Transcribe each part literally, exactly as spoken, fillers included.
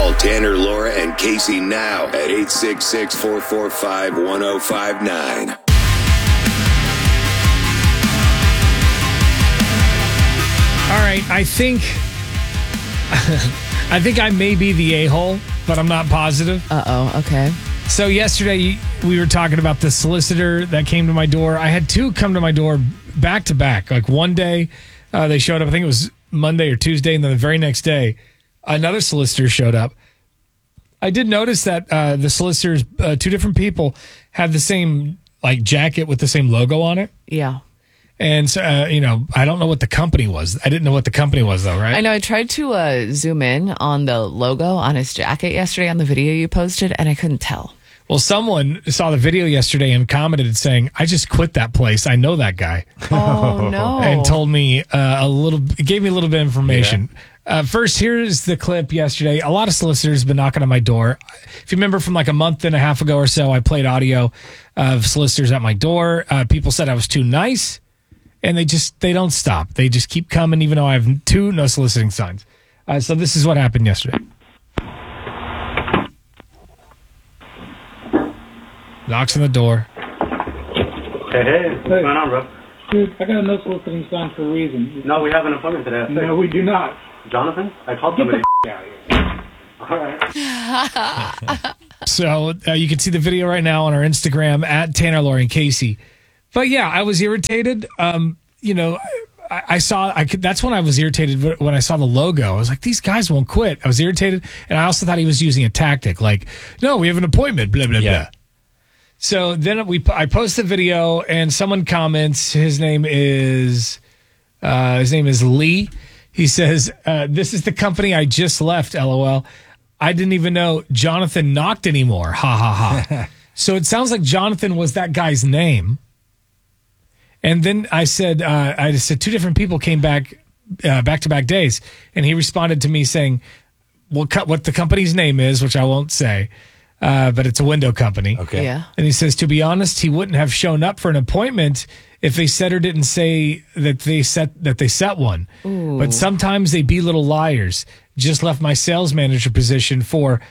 Call Tanner, Laura, and Casey now at eight six six, four four five, one oh five nine. All right, I think I think I may be the a-hole, but I'm not positive. Uh-oh, okay. So yesterday we were talking about the solicitor that came to my door. I had two come to my door back to back. Like one day uh, they showed up, I think it was Monday or Tuesday, and then the very next day another solicitor showed up. I did notice that uh, the solicitors, uh, two different people, had the same like jacket with the same logo on it. Yeah. And, so, uh, you know, I don't know what the company was. I didn't know what the company was, though, right? I know. I tried to uh, zoom in on the logo on his jacket yesterday on the video you posted, and I couldn't tell. Well, someone saw the video yesterday and commented saying, I just quit that place. I know that guy. Oh, no. And told me uh, a little, gave me a little bit of information. Yeah. Uh, first, here's the clip yesterday. A lot of solicitors have been knocking on my door. If you remember from like a month and a half ago or so, I played audio of solicitors at my door. Uh, people said I was too nice, and they just, they don't stop. They just keep coming, even though I have two no soliciting signs. Uh, so this is what happened yesterday. Knocks on the door. Hey, hey, what's going on, bro? Dude, I got a no soliciting sign for a reason. No, we have an appointment today. No, we do not. Jonathan? I called Get somebody. the f- out of here. All right. So uh, you can see the video right now on our Instagram at Tanner, Laura, and Casey. But yeah, I was irritated. Um, you know, I, I saw, I could, that's when I was irritated when I saw the logo. I was like, these guys won't quit. I was irritated. And I also thought he was using a tactic like, no, we have an appointment, blah, blah, yeah. blah. So then we, I post the video and someone comments, his name is, uh, his name is Lee. He says, uh, this is the company I just left, LOL. I didn't even know Jonathan knocked anymore. Ha ha ha. So it sounds like Jonathan was that guy's name. And then I said, uh, I just said two different people came back, uh, back-to-back days. And he responded to me saying, well, cut what the company's name is, which I won't say. Uh, but it's a window company. Okay. Yeah. And he says, to be honest, he wouldn't have shown up for an appointment if they said or didn't say that they set that they set one. Ooh. But sometimes they be little liars. Just left my sales manager position for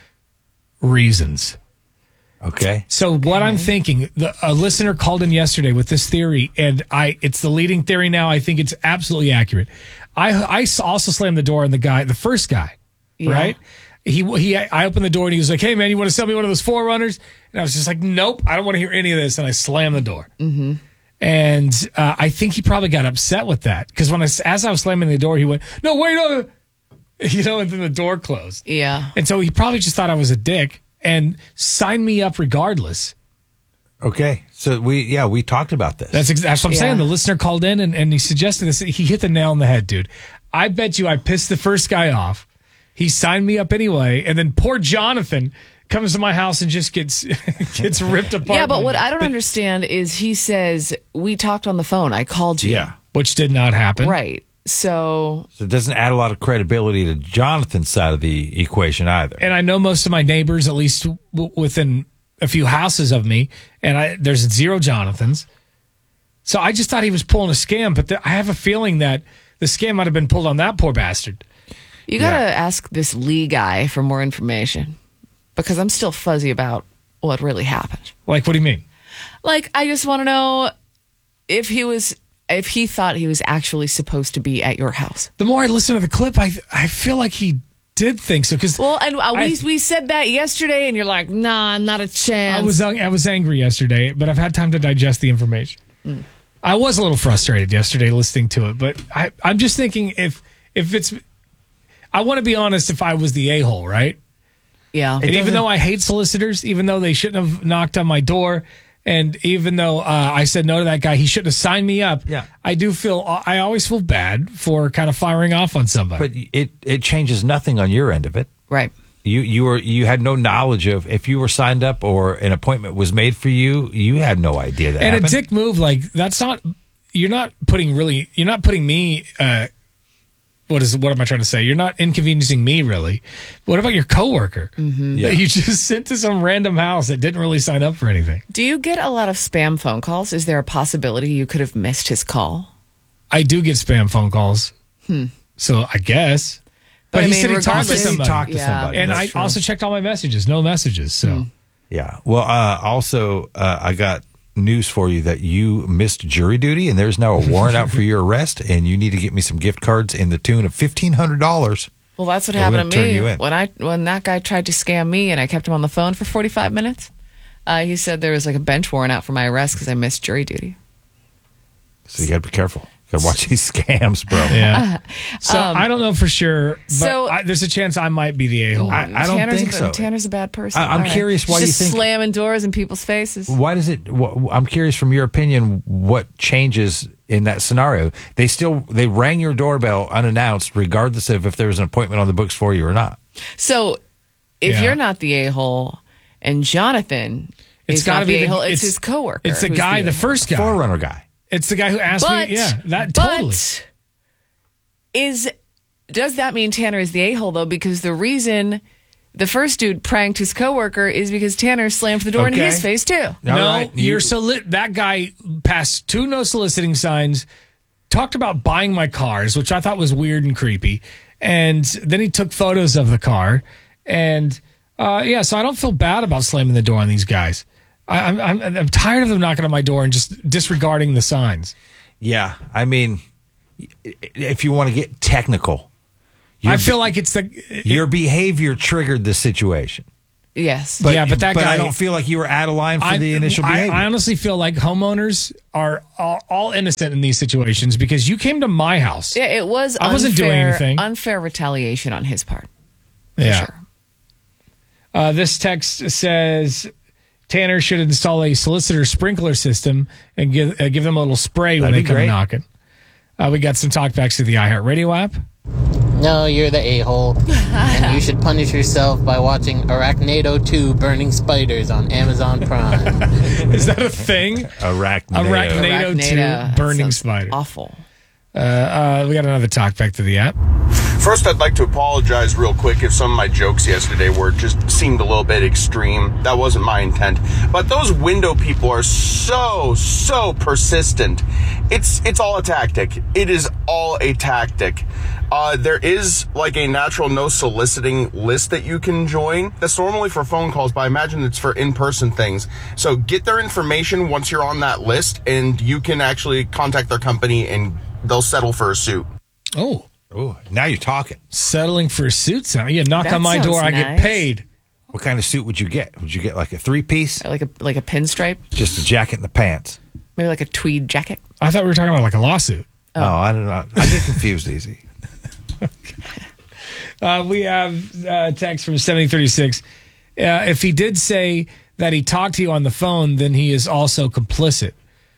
reasons. Okay. So what I'm thinking, the, a listener called in yesterday with this theory, and I it's the leading theory now. I think it's absolutely accurate. I I also slammed the door on the guy, the first guy, Yeah. right? He he. I opened the door and he was like, "Hey man, you want to sell me one of those Forerunners?" And I was just like, "Nope, I don't want to hear any of this." And I slammed the door. Mm-hmm. And uh, I think he probably got upset with that because when I as I was slamming the door, he went, "No, wait, no," you know, and then the door closed. Yeah. And so he probably just thought I was a dick and signed me up regardless. Okay. So we, yeah, we talked about this. That's, ex- that's what I'm Yeah. saying. The listener called in and, and he suggested this. He hit the nail on the head, dude. I bet you I pissed the first guy off. He signed me up anyway. And then poor Jonathan comes to my house and just gets gets ripped apart. Yeah, but what I don't understand is he says, we talked on the phone. I called you. Yeah. Which did not happen. Right. So, So it doesn't add a lot of credibility to Jonathan's side of the equation either. And I know most of my neighbors, at least w- within a few houses of me, and I there's zero Jonathans. So I just thought he was pulling a scam, but the, I have a feeling that the scam might have been pulled on that poor bastard. you got to ask this Lee guy for more information because I'm still fuzzy about what really happened. Like, what do you mean? Like, I just want to know if he was, if he thought he was actually supposed to be at your house. The more I listen to the clip, I I feel like he did think so. Because Well, and uh, we I- we said that yesterday, and you're like, nah, not a chance. I was I was angry yesterday, but I've had time to digest the information. Mm. I was a little frustrated yesterday listening to it, but I, I'm just thinking if if it's, I want to be honest. If I was the a-hole, right? yeah. And even though I hate solicitors, even though they shouldn't have knocked on my door, and even though uh, I said no to that guy, he shouldn't have signed me up. Yeah. I do feel I always feel bad for kind of firing off on somebody. But it, it changes nothing on your end of it. Right. You you were you had no knowledge of if you were signed up or an appointment was made for you. You had no idea that and happened. a dick move like that's not. You're not putting really. You're not putting me. Uh, what is? What am I trying to say? You're not inconveniencing me really. What about your coworker Mm-hmm. Yeah. that you just sent to some random house that didn't really sign up for anything? Do you get a lot of spam phone calls? Is there a possibility you could have missed his call? I do get spam phone calls. Hmm. So I guess. But I he mean, said he talked to regardless- somebody. Talk to Yeah. somebody. And That's I true. also checked all my messages. No messages. So Yeah. Well, uh, also, uh, I got news for you that you missed jury duty, and there's now a warrant out for your arrest, and you need to get me some gift cards in the tune of fifteen hundred dollars. Well, that's what We're happened gonna to turn me you in. when I when that guy tried to scam me, and I kept him on the phone for forty-five minutes. Uh, he said there was like a bench warrant out for my arrest because I missed jury duty. So you got to be careful. Got to watch these scams, bro. yeah. So I don't know for sure. But so- I, there's a chance I might be the a hole. I, I don't Tanner's think a, so. Tanner's a bad person. I- I'm All right. curious why He's you just think- slamming doors in people's faces. Why does it? wh- I'm curious from your opinion, what changes in that scenario? They still they rang your doorbell unannounced, regardless of if there was an appointment on the books for you or not. So if Yeah. you're not the a hole, and Jonathan It's is got to not be the the a hole, it's, it's his coworker. It's the who's guy, the a-hole. first guy. Forerunner guy. It's the guy who asked But me. Yeah, that but totally. is does that mean Tanner is the a hole though? Because the reason the first dude pranked his coworker is because Tanner slammed the door in Okay. his face too. No, All right, you- you're soli- that guy passed two no soliciting signs, talked about buying my cars, which I thought was weird and creepy, and then he took photos of the car, and uh, yeah, so I don't feel bad about slamming the door on these guys. I, I'm, I'm I'm tired of them knocking on my door and just disregarding the signs. Yeah, I mean, if you want to get technical, your, I feel like it's the your behavior triggered the situation. Yes. Yeah, but that but guy- I don't feel like you were out of line for I, the initial I, behavior. I honestly feel like homeowners are all, all innocent in these situations because you came to my house. Yeah, it was I wasn't doing unfair- anything. Unfair retaliation on his part. For Yeah. sure. Uh, this text says Tanner should install a solicitor sprinkler system and give uh, give them a little spray when That'd they be come great. knocking. Uh, we got some talkbacks to the iHeartRadio app. No, you're the a-hole. And you should punish yourself by watching Arachnado two Burning Spiders on Amazon Prime. Is that a thing? Arachnado. Arachnado Arachnado. two Burning Sounds Spider. Awful. Uh, uh, we got another talkback to the app. First, I'd like to apologize real quick if some of my jokes yesterday were just seemed a little bit extreme. That wasn't my intent. But those window people are so, so persistent. It's it's all a tactic. It is all a tactic. Uh, there is like a natural no soliciting list that you can join. That's normally for phone calls, but I imagine it's for in-person things. So get their information once you're on that list, and you can actually contact their company and they'll settle for a suit. Oh, Oh, now you're talking. settling for a suit sound. Yeah, knock That on my sounds door, I get nice. paid. What kind of suit would you get? Would you get like a three piece? Like a like a pinstripe, Just a jacket and the pants? maybe like a tweed jacket. I thought we were talking about like a lawsuit. Oh, I don't know. I get confused easy. Uh, we have uh, text from seventy thirty-six. Uh, if he did say that he talked to you on the phone, then he is also complicit.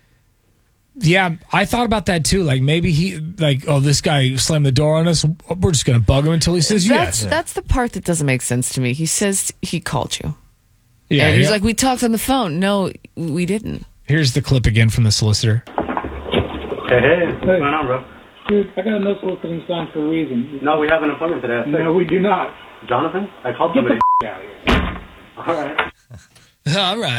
Yeah, I thought about that too. Like maybe he, like, oh, this guy slammed the door on us. We're just going to bug him until he says That's yes. that's the part that doesn't make sense to me. He says he called you. Yeah, and he's yeah. like, we talked on the phone. No, we didn't. Here's the clip again from the solicitor. Hey, hey, what's going on, bro? Dude, I got a no soliciting sign for a reason. No, we have an appointment today at six. No, we do not. Jonathan? I called Get somebody. the f- out of here. All right.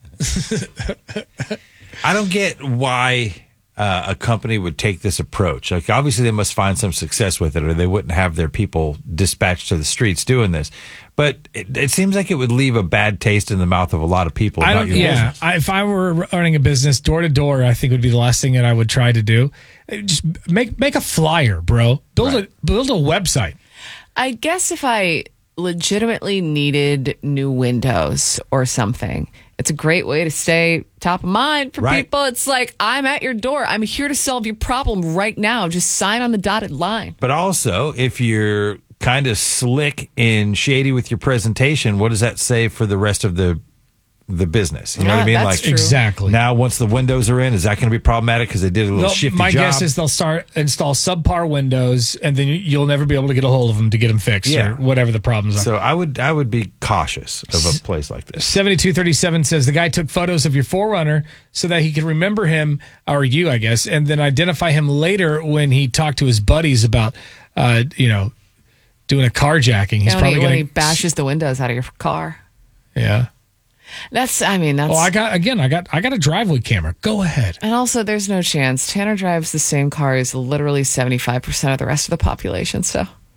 All right. I don't get why uh, a company would take this approach. Like, obviously, they must find some success with it, or they wouldn't have their people dispatched to the streets doing this. But it, it seems like it would leave a bad taste in the mouth of a lot of people. I about don't. your Yeah, business. I, if I were running a business door to door, I think would be the last thing that I would try to do. Uh, Just make make a flyer, bro. Build Right. a build a website. I guess if I legitimately needed new windows or something, it's a great way to stay top of mind for Right. people. It's like, I'm at your door. I'm here to solve your problem right now. Just sign on the dotted line. But also, if you're kind of slick and shady with your presentation, what does that say for the rest of the the business? You know what I Yeah, mean? that's Like true. Exactly. now, once the windows are in, is that going to be problematic because they did a little They'll- shifty my job? guess is they'll start install subpar windows, and then you- you'll never be able to get a hold of them to get them fixed Yeah. or whatever the problems are. So I would I would be cautious of a place like this. seventy-two thirty-seven says the guy took photos of your Forerunner so that he could remember him, or you, I guess, and then identify him later when he talked to his buddies about, uh, you know, doing a carjacking. He's And when, probably he, when going he bashes the windows out of your car. Yeah. That's, I mean, that's. Well, I got again. I got I got a driveway camera. Go ahead. and also, there's no chance. Tanner drives the same car as literally seventy-five percent of the rest of the population. So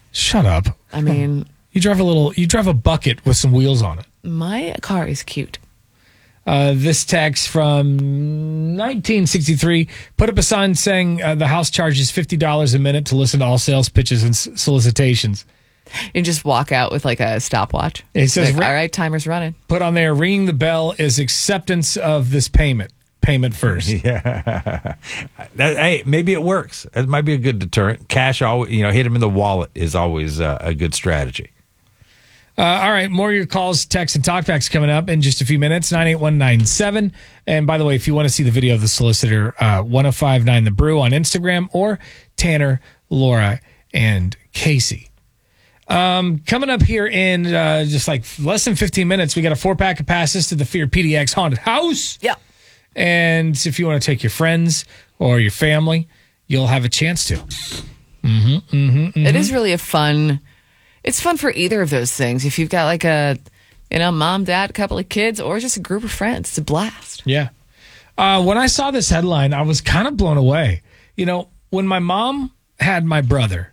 Shut up. I mean, You drive a little. You drive a bucket with some wheels on it. my car is cute. Uh, this text from nineteen sixty-three put up a sign saying uh, the house charges fifty dollars a minute to listen to all sales pitches and s- solicitations. You just walk out with like a stopwatch. It says, Like, all right, timer's running. Put on there, ringing the bell is acceptance of this payment. Payment first. Yeah. That, hey, maybe it works. It might be a good deterrent. Cash, always, you know, hit him in the wallet is always uh, a good strategy. Uh, all right, more of your calls, texts, and talkbacks coming up in just a few minutes. nine eight one nine seven. And by the way, if you want to see the video of the solicitor, uh, ten fifty-nine The Brew on Instagram or Tanner, Laura, and Casey. Um, coming up here in uh, just like less than fifteen minutes, we got a four pack of passes to the Fear P D X Haunted House. Yeah. And if you want to take your friends or your family, you'll have a chance to. Mm-hmm, mm-hmm, mm-hmm. It is really a fun. It's fun for either of those things. If you've got like a, you know, mom, dad, a couple of kids, or just a group of friends, it's a blast. Yeah. Uh, when I saw this headline, I was kind of blown away. You know, when my mom had my brother,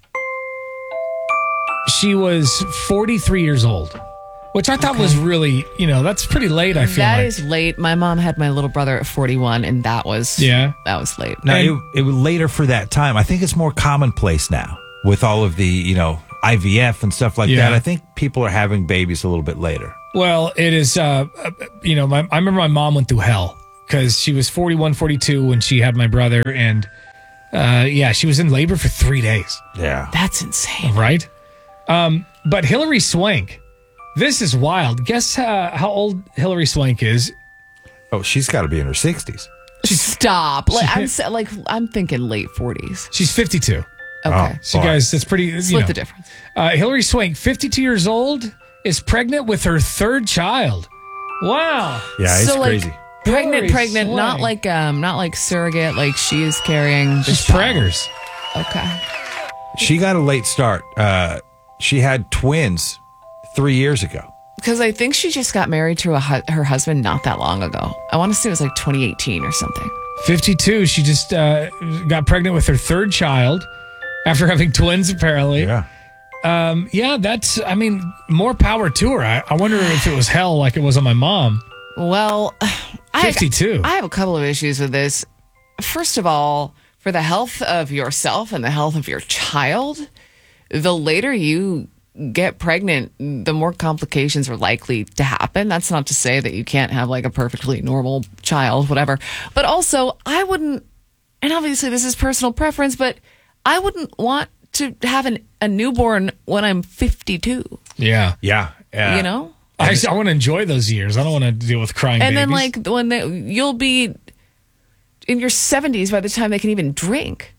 she was forty-three years old, which I thought Okay. was really, you know, that's pretty late, I feel That like. is late. My mom had my little brother at forty-one, and that was Yeah. that was late. Now, And- it, it was later for that time. I think it's more commonplace now with all of the, you know, I V F and stuff like Yeah. that. I think people are having babies a little bit later. Well, it is, uh, uh, you know, my, I remember my mom went through hell because she was forty-one, forty-two when she had my brother. And, uh, yeah, she was in labor for three days, Yeah. That's insane. right? Um, but Hillary Swank, this is wild. Guess uh, how old Hillary Swank is? Oh, she's got to be in her sixties. Stop. Like I'm sa- like I'm thinking late forties. She's fifty-two. Okay. So, Boy. guys, that's pretty. You Split know. the difference. Uh, Hillary Swank, fifty-two years old, is pregnant with her third child. Wow. Yeah, it's so like crazy. pregnant, Hillary pregnant, not Swank. like um, not like surrogate. Like she is carrying. the She's child. preggers. Okay. She got a late start. Uh, she had twins three years ago. Because I think she just got married to a hu- her husband not that long ago. I want to say it was like twenty eighteen or something. fifty-two. She just uh, got pregnant with her third child after having twins, apparently. Yeah. Um, yeah, that's, I mean, more power to her. I, I wonder if it was hell like it was on my mom. Well, I, fifty-two. I have a couple of issues with this. First of all, for the health of yourself and the health of your child, the later you get pregnant, the more complications are likely to happen. That's not to say that you can't have like a perfectly normal child, whatever. But also, I wouldn't, and obviously this is personal preference, but I wouldn't want to have an, a newborn when I'm fifty-two, Yeah. Yeah. Uh, you know? I, I want to enjoy those years. I don't want to deal with crying And then, babies. like, when they, you'll be in your seventies by the time they can even drink.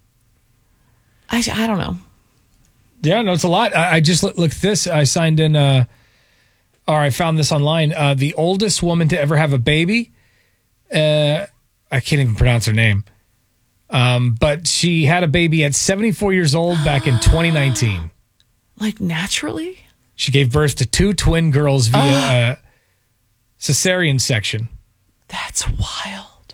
I, I don't know. Yeah, no, it's a lot. I, I just look, look at this. I signed in, uh, or I found this online. Uh, the oldest woman to ever have a baby. Uh, I can't even pronounce her name. Um, but she had a baby at seventy-four years old back in twenty nineteen. Like, naturally? She gave birth to two twin girls via uh, cesarean section. That's wild.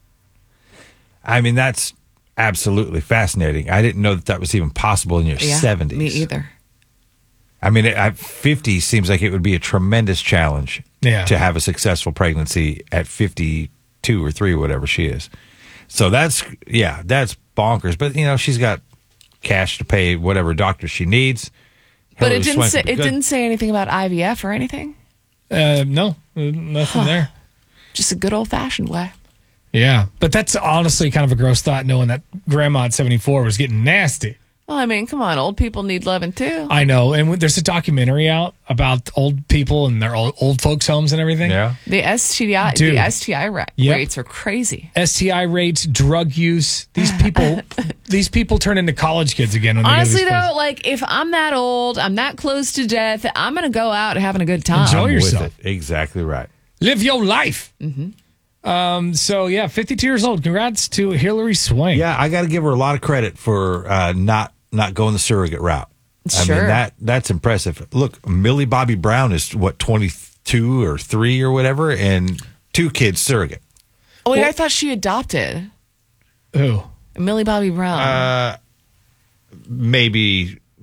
I mean, that's absolutely fascinating. I didn't know that that was even possible in your Yeah, seventies. me either. I mean, at fifty seems like it would be a tremendous challenge Yeah. to have a successful pregnancy at fifty-two or three, whatever she is. So that's, yeah, that's bonkers. But, you know, she's got cash to pay whatever doctor she needs. But Hillary it didn't Swank say would be it good. didn't say anything about I V F or anything. Uh, no, nothing there. Just a good old fashioned way. Yeah, but that's honestly kind of a gross thought, knowing that grandma at seventy-four was getting nasty. Well, I mean, come on, old people need loving too. I know, and when- there's a documentary out about old people and their old, old folks' homes and everything. Yeah. The S T I Dude. the S T I ra- Yep. rates are crazy. S T I rates, drug use. These people, these people turn into college kids again. When they go to Honestly, these though, places. like if I'm that old, I'm that close to death, I'm gonna go out having a good time. Enjoy I'm yourself. with it. Exactly right. Live your life. Mm-hmm. Um. So yeah, fifty-two years old. Congrats to Hillary Swank. Yeah, I got to give her a lot of credit for uh, not not going the surrogate route. I Sure. mean, that that's impressive. Look, Millie Bobby Brown is what twenty-two or three or whatever, and two kids surrogate. Oh, wait, I thought she adopted Who? Millie Bobby Brown. Uh, maybe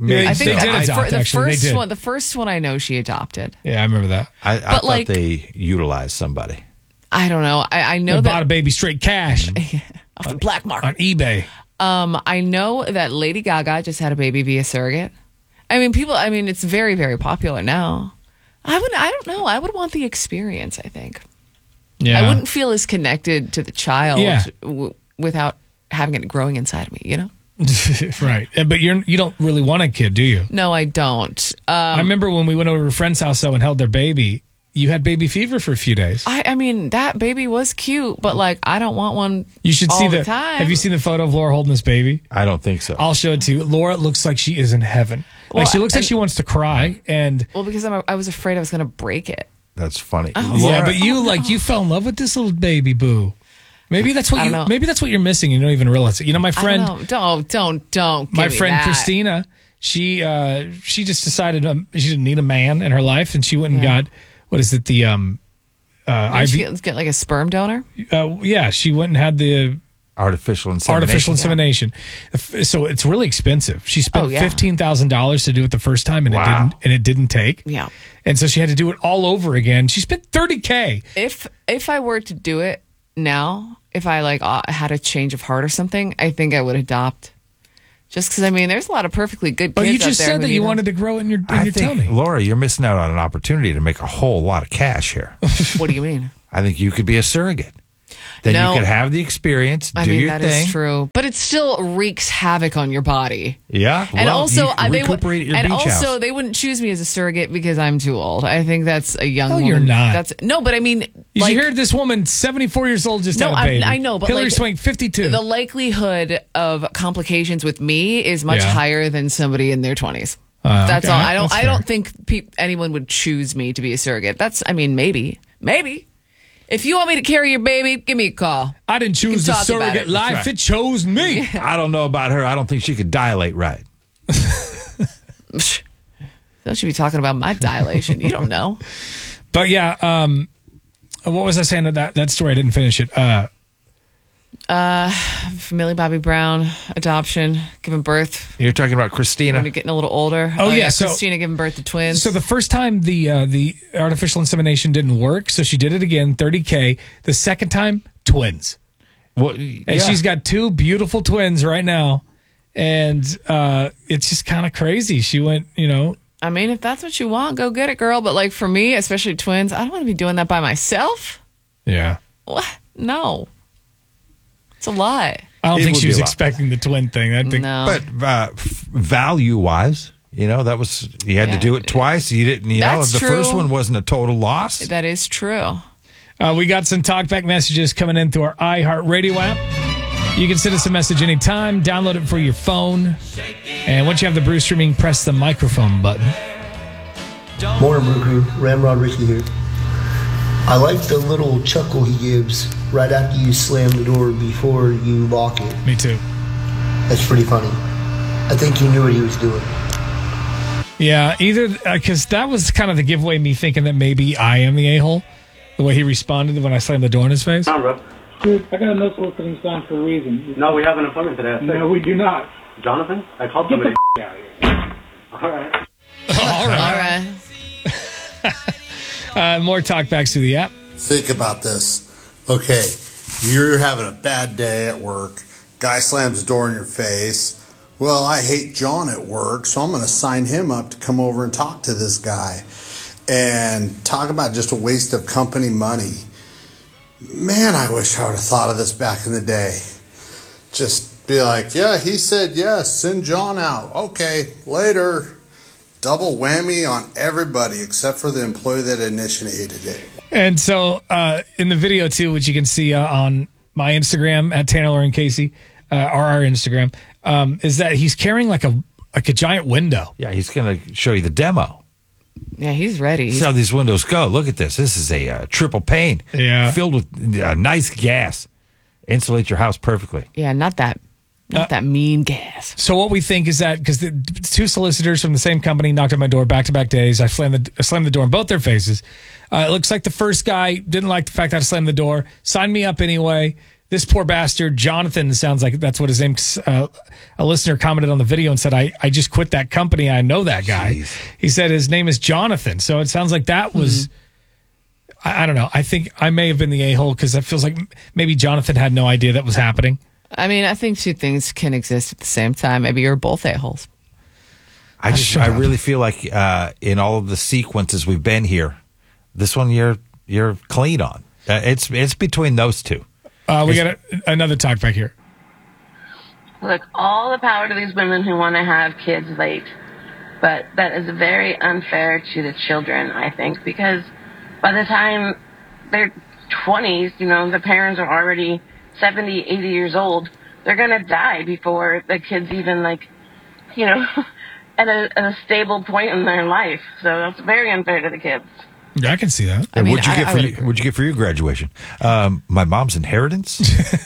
They, I think they did that- adopt, for- the actually. They first did. one, the first one I know she adopted. Yeah, I remember that. I, I But, thought like- they utilized somebody. I don't know. I, I know They that bought a baby straight cash off the black market. on eBay. Um, I know that Lady Gaga just had a baby via surrogate. I mean, people. I mean, it's very, very popular now. I would. I don't know. I would want the experience. I think. Yeah. I wouldn't feel as connected to the child Yeah. w- without having it growing inside of me. You know. Right. And- But you're you don't really want a kid, do you? No, I don't. Um, I remember when we went over to a friend's house though and held their baby. You had baby fever for a few days. I, I mean, that baby was cute, but like, I don't want one. You should all see the, the. time. Have you seen the photo of Laura holding this baby? I don't think so. I'll show it to you. Laura looks like she is in heaven. Like Well, she looks like and- she wants to cry. And Well, because I'm, I was afraid I was going to break it. That's funny. Oh. yeah, Laura- but you like you fell in love with this little baby boo. Maybe that's what I you. don't know. Maybe that's what you're missing. You don't even realize it. You know, my friend. I don't, know. don't, don't, don't. my give me friend that. Christina, she uh, she just decided um, she didn't need a man in her life, and she went and got what is it the um uh Did she I V get, get like a sperm donor? uh, yeah she went and had the artificial insemination. artificial insemination. So it's really expensive. She spent Oh, yeah. fifteen thousand dollars to do it the first time, and Wow. it didn't and it didn't take. Yeah. And so she had to do it all over again. She spent thirty k. If if I were to do it now, if I like uh, had a change of heart or something, I think I would adopt. Just because I mean, there's a lot of perfectly good kids But you out just there said who that need you them. wanted to grow it in your in I your think, tummy. Laura, you're missing out on an opportunity to make a whole lot of cash here. What do you mean? I think you could be a surrogate. Then No. you could have the experience, do I mean, your that is thing. true, but it still wreaks havoc on your body. Yeah. And well, also, you uh, they would, recuperate at your and beach also house. they wouldn't choose me as a surrogate because I'm too old. I think that's a young. No, woman. you're not. That's no, but I mean, You like, hear this woman, seventy-four years old, just No, had a I- baby. I know, but Hillary like, Swank, fifty-two. the likelihood of complications with me is much Yeah. higher than somebody in their twenties. Uh, That's okay, all. I don't. that's I fair. don't think pe- anyone would choose me to be a surrogate. That's. I mean, maybe, maybe. If you want me to carry your baby, give me a call. I didn't choose the talk about surrogate it. life; That's right. it chose me. I don't know about her. I don't think she could dilate right. Don't you be talking about my dilation? You don't know. But yeah, um, what was I saying to that that story? I didn't finish it. Uh, Millie Bobby Brown adoption, giving birth You're talking about when Christina. you're getting a little older. Oh, yeah, so- Christina giving birth to twins. so the first time the uh, the artificial insemination didn't work, so she did it again, thirty k. The second time, twins, Well, and yeah. she's got two beautiful twins right now, and uh, it's just kind of crazy. She went, you know, I mean, if that's what you want, go get it, girl. But like for me, especially twins, I don't want to be doing that by myself. yeah. What? No. It's a lie. I don't It think would she be was a lot. expecting the twin thing. I think No. But uh, value wise, you know, that was, you had Yeah. to do it twice. You didn't, you know, That's the true. first one wasn't a total loss. That is true. Uh, we got some talkback messages coming in through our iHeartRadio app. You can send us a message anytime. Download it for your phone. And once you have the Brew streaming, press the microphone button. Morning, Brew Crew. Ramrod Ricky here. I like the little chuckle he gives right after you slam the door before you lock it. Me too. That's pretty funny. I think he knew what he was doing. Yeah, either because that was kind of the giveaway, me thinking that maybe I am the a-hole. The way he responded when I slammed the door in his face. Come on, bro. Dude, I got a no soliciting sign for a reason. No, we have an appointment today at six. No, we do not. Jonathan, I called Get somebody. the f- out of here. All right. All All right. right. Uh, more talkbacks through the app. Think about this. Okay, you're having a bad day at work. Guy slams the door in your face. Well, I hate John at work, so I'm going to sign him up to come over and talk to this guy. And talk about just a waste of company money. Man, I wish I would have thought of this back in the day. Just be like, yeah, he said yes, send John out. Okay, later. Double whammy on everybody except for the employee that initiated it. And so uh, in the video, too, which you can see uh, on my Instagram at Tanner Lauren Casey, uh, or our Instagram, um, is that he's carrying like a like a giant window. Yeah, he's going to show you the demo. Yeah, he's ready. See how these windows go. Look at this. This is a uh, triple pane. Yeah. Filled with uh, nice gas. Insulate your house perfectly. Yeah, not that, not Uh, that mean gas. So what we think is that because the two solicitors from the same company knocked on my door back to back days, I slammed the I slammed the door in both their faces. Uh, it looks like the first guy didn't like the fact that I slammed the door, signed me up anyway. this poor bastard, Jonathan, sounds like that's what his name. Uh, a listener commented on the video and said, I, I just quit that company. I know that guy. Jeez. He said his name is Jonathan. So it sounds like that was, mm-hmm. I, I don't know. I think I may have been the a-hole because it feels like maybe Jonathan had no idea that was happening. I mean, I think two things can exist at the same time. Maybe you're both a-holes. I just, I really feel like uh, in all of the sequences we've been here, this one you're you're clean on. Uh, it's it's between those two. Uh, we it's, got a, another talk back here. Look, all the power to these women who want to have kids late, but that is very unfair to the children, I think, because by the time they're twenties, you know, the parents are already seventy, eighty years old. They're going to die before the kids even, like, you know, at a, at a stable point in their life. So that's very unfair to the kids. Yeah, I can see that. I mean, what'd you I, get I for you, what'd you get for your graduation? Um, my mom's inheritance.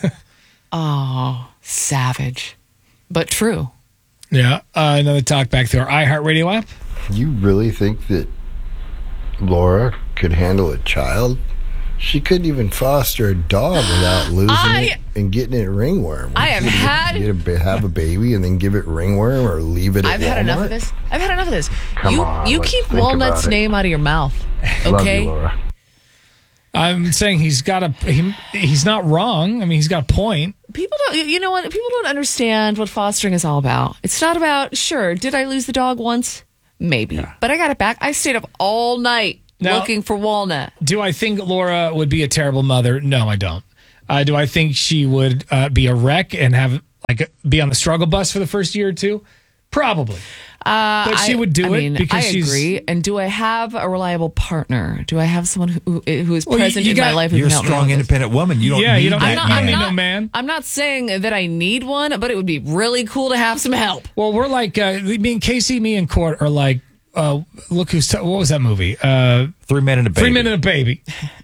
Oh, savage, but true. Yeah. Uh, another talk back through our iHeartRadio app. You really think that Laura could handle a child? She couldn't even foster a dog without losing I, it and getting it ringworm. I have had get a, have a baby and then give it ringworm or leave it. I've at had Walmart? enough of this. I've had enough of this. Come you on, you keep Walnut's name out of your mouth, okay? Love you, Laura. I'm saying he's got a he, he's not wrong. I mean, he's got a point. People don't. You know what? People don't understand what fostering is all about. It's not about. Sure, did I lose the dog once? Maybe, yeah. But I got it back. I stayed up all night. Now, looking for Walnut. Do I think Laura would be a terrible mother? No, I don't. Uh, do I think she would uh, be a wreck and have like be on the struggle bus for the first year or two? Probably. Uh, but she I, would do I it mean, because I she's. agree. And do I have a reliable partner? Do I have someone who who is well, present you, you in got, my life? Who You're a can help strong, me independent woman. You don't. Yeah, need you don't, that not, man. need not, no man. I'm not saying that I need one, but it would be really cool to have some help. Well, we're like uh, me and Casey, me and Court are like. Uh, look who's t- what was that movie? Uh, Three Men and a Baby. Three Men and a Baby.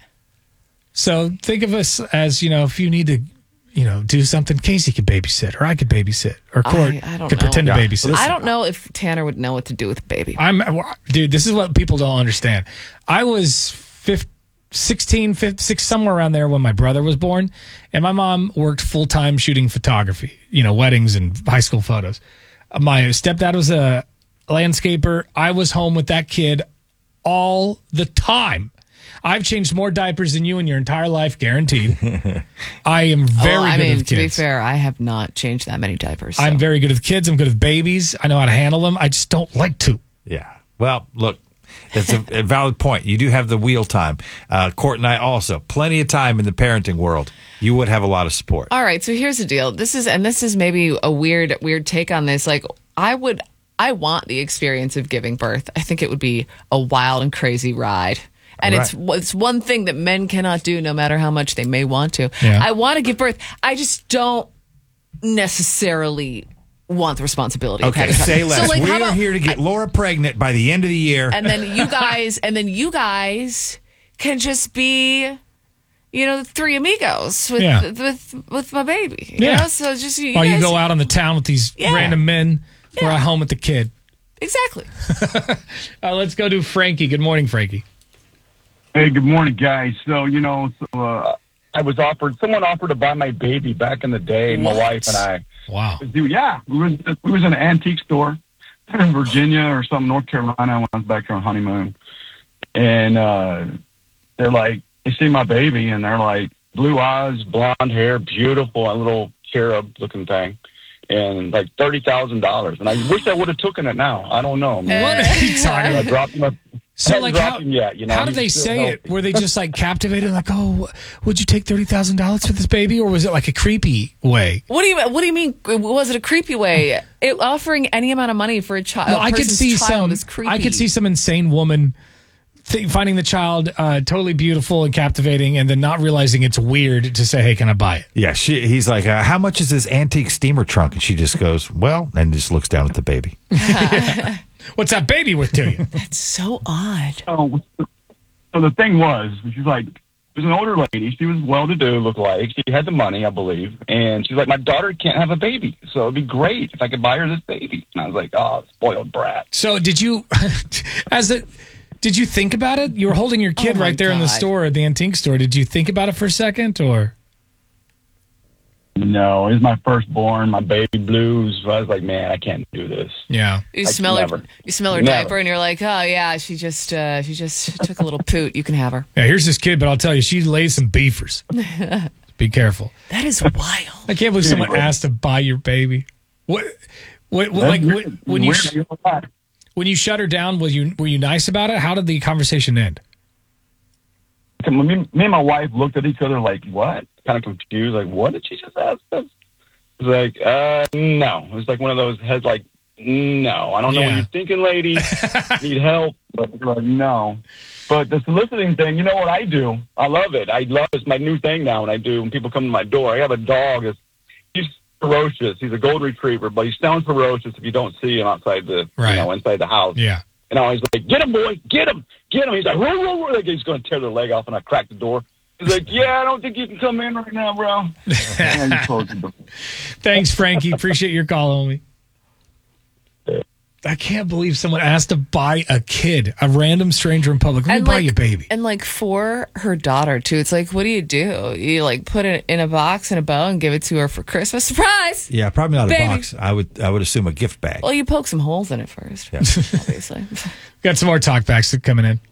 So think of us as, you know, if you need to, you know, do something, Casey could babysit, or I could babysit, or Court I, I don't could know. pretend yeah. to babysit. I don't know if Tanner would know what to do with a baby. I'm, dude. This is what people don't understand. I was fifteen, sixteen, fifteen, six, somewhere around there when my brother was born, and my mom worked full time shooting photography. You know, weddings and high school photos. My stepdad was a landscaper. I was home with that kid all the time. I've changed more diapers than you in your entire life, guaranteed. I am very oh, I good mean, with kids. To be fair, I have not changed that many diapers. So. I'm very good with kids. I'm good with babies. I know how to handle them. I just don't like to. Yeah. Well, look, that's a, a valid point. You do have the wheel time. Uh, Court and I also. Plenty of time in the parenting world. You would have a lot of support. All right, so here's the deal. This is, and this is maybe a weird, weird take on this. Like, I would... I want the experience of giving birth. I think it would be a wild and crazy ride. And right. it's it's one thing that men cannot do no matter how much they may want to. Yeah. I want to give birth. I just don't necessarily want the responsibility. Okay, of say less. So, like, we how are about, here to get I, Laura pregnant by the end of the year. And then you guys, and then you guys can just be, you know, the three amigos with yeah. with with my baby. You yeah. know? So just you While guys, you go out on the town with these yeah. random men. Yeah. We're at home with the kid. Exactly. uh, let's go to Frankie. Good morning, Frankie. Hey, good morning, guys. So, you know, so, uh, I was offered, someone offered to buy my baby back in the day, what? My wife and I. Wow. Dude, yeah, we was, we was in an antique store in Virginia or something, North Carolina, when I was back here on honeymoon. And uh, they're like, they see my baby, and they're like, blue eyes, blonde hair, beautiful, a little cherub-looking thing. And like thirty thousand dollars, and I wish I would have taken it now. I don't know. Man. What are you talking about? I dropped him up. So, like, how, yet, you know? how did they say healthy. It? Were they just like captivated? Like, oh, would you take thirty thousand dollars for this baby, or was it like a creepy way? What do you What do you mean? Was it a creepy way? It, offering any amount of money for a child? No, I could see some. Is creepy. I could see some insane woman th- finding the child uh, totally beautiful and captivating, and then not realizing it's weird to say, "Hey, can I buy it?" Yeah, she, he's like, uh, "How much is this antique steamer trunk?" And she just goes, "Well," and just looks down at the baby. What's that baby worth to you? That's so odd. Oh, so the thing was, she's like, there's an older lady. She was well-to-do, looked like. She had the money, I believe. And she's like, my daughter can't have a baby, so it'd be great if I could buy her this baby. And I was like, oh, spoiled brat. So did you, as a, did you think about it? You were holding your kid oh right there God. in the store, at the antique store. Did you think about it for a second, or? No, it was my firstborn, my baby blues. So I was like, man, I can't do this. Yeah. You I smell never. her. You smell her Never. diaper, and you're like, oh yeah, she just uh, she just took a little poot. You can have her. Yeah, here's this kid, but I'll tell you, she lays some beefers. Be careful. That is wild. I can't believe someone asked to buy your baby. What? What? what like when, when you sh- when you shut her down, was you were you nice about it? How did the conversation end? Me, me and my wife looked at each other like, what? Kind of confused. Like, what did she just ask us? It was like, uh, no. It was like one of those heads like, no. I don't know Yeah. what you're thinking, lady. Need help. But we're like, no. But the soliciting thing, you know what I do? I love it. I love it. It's my new thing now when I do. When people come to my door, I have a dog. It's, he's ferocious. He's a golden retriever, but he sounds ferocious if you don't see him outside the, Right. you know, inside the house. Yeah. And I was like, get him, boy, get him, get him. He's like, whoa, whoa, whoa. Like he's going to tear their leg off, and I cracked the door. He's like, yeah, I don't think you can come in right now, bro. And he closed the door. Thanks, Frankie. Appreciate your call, homie. I can't believe someone asked to buy a kid, a random stranger in public. Let me And buy like, you a baby. And like for her daughter too. It's like, what do you do? You like put it in a box and a bow and give it to her for Christmas. Surprise! Yeah, probably not Baby. a box. I would I would assume a gift bag. Well, you poke some holes in it first, Yeah. obviously. Got some more talkbacks coming in.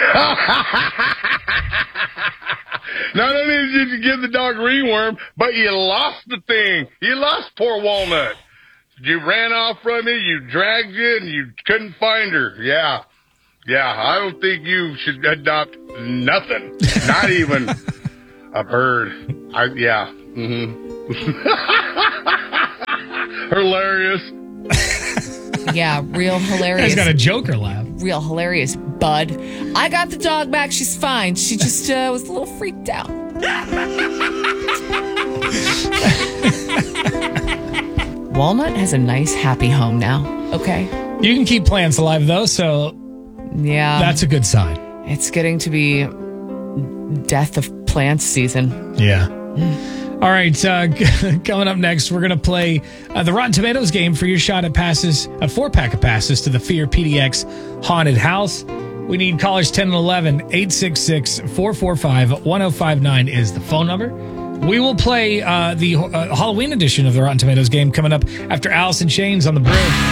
Not only did you give the dog ringworm, but you lost the thing. You lost poor Walnut. You ran off from it, you dragged it, and you couldn't find her. Yeah. Yeah, I don't think you should adopt nothing. Not even a bird. I, yeah. Mm-hmm. Hilarious. Yeah, real hilarious. He's got a Joker laugh. Real hilarious, bud. I got the dog back. She's fine. She just uh, was a little freaked out. Walnut has a nice, happy home now. Okay. You can keep plants alive, though, so Yeah. that's a good sign. It's getting to be death of plants season. Yeah. All right, uh, coming up next, we're going to play uh, the Rotten Tomatoes game for your shot at passes, a four-pack of passes to the Fear P D X Haunted House. We need callers ten and eleven. eight six six, four four five, one oh five nine is the phone number. We will play uh, the uh, Halloween edition of the Rotten Tomatoes game coming up after Allison Shane's on the Brew.